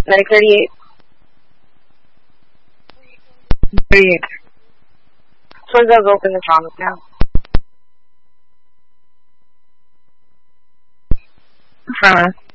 9:38. 38. So guys open the comic now. From us.